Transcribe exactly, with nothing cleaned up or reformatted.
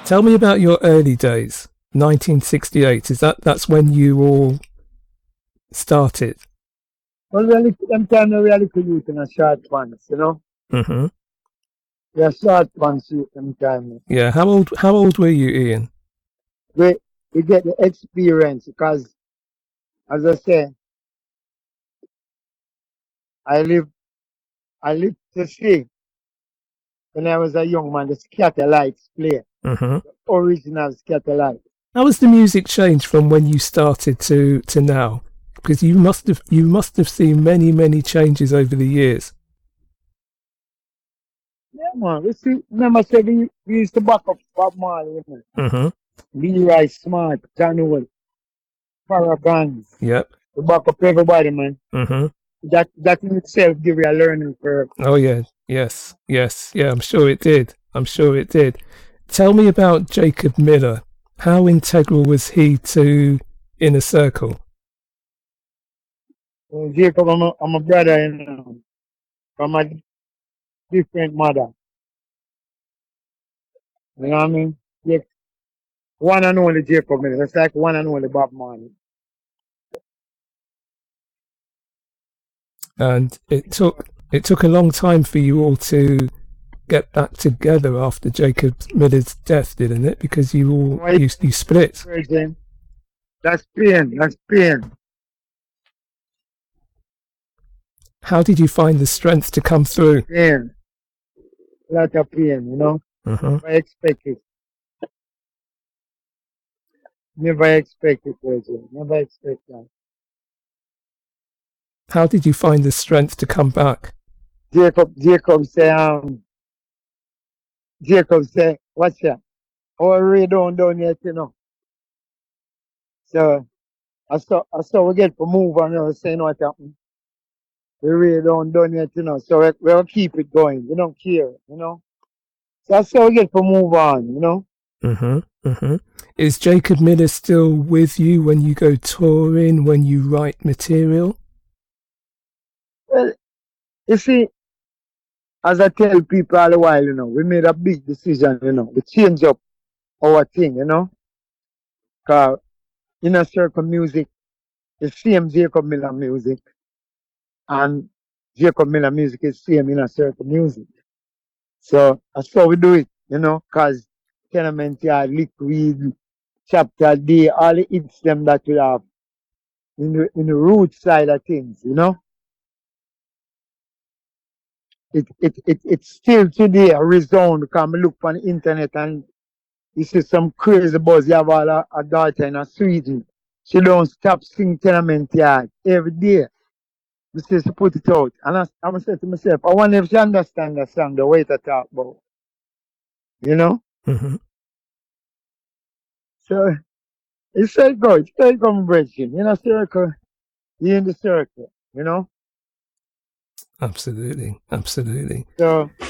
Tell me about your early days. nineteen sixty-eight. Is that that's when you all started? Well, we are little, them time we are little youth in a short pants, you know. Mm-hmm. We are short pants youth them time. Yeah. How old? How old were you, Ian? We we get the experience because, as I say, I live I lived to see when I was a young man the Scatterlights play, Mm-hmm. original Scatterlights. How has the music changed from when you started to to now? Because you must have you must have seen many many changes over the years. Yeah, man. We see, remember, say we, we used to back up Bob Marley, you know. Mm-hmm. Leroy Smart, John Wood, Paragon. Yep. We back up everybody, man. Mm-hmm. That that in itself give you a learning curve. Oh yeah. Yes. Yes. Yeah. I'm sure it did. I'm sure it did. Tell me about Jacob Miller. How integral was he to Inner Circle? So Jacob, I'm a, I'm a brother, you know, from a different mother. You know what I mean? Yeah. One and only Jacob Miller. It's like one and only Bob Marley. And it took it took a long time for you all to get back together after Jacob Miller's death, didn't it? Because you all Right. you, you split. Virgin. That's pain. That's pain. How did you find the strength to come through? Pain. Lot of pain, you know? Uh-huh. Never expect it. Never expect it, Virgin. Never expect that. How did you find the strength to come back? Jacob, Jacob say, um, Jacob say, what's that? Oh, Ray down down yet, you know. So, I saw, I saw we get to move on, you know, saying what happened. We Ray down done yet, you know. So, we, we'll keep it going. We don't care, you know. So, I saw we get to move on, you know. Mm-hmm. Mm-hmm. Is Jacob Miller still with you when you go touring, when you write material? Well, you see, as I tell people all the while, you know, we made a big decision, you know, to change up our thing, you know. Because Inner Circle music, the same Jacob Miller music, and Jacob Miller music is same Inner Circle music. So that's how we do it, you know, because Tenement Yard, Liquid, Chapter D, all the hits them that we have in the, in the root side of things, you know. It, it, it, it's still today a resound because I look on the internet and you see some crazy buzz. You have all a, a daughter in a Sweden. She don't stop sing Tenement Yard every day. She says she put it out. And I, I'm saying to myself, I wonder if she understand the song, the way to talk about. You know? Mm-hmm. So it's like go, it's like come bridging. In a circle, you in the circle, you know? Absolutely, absolutely. So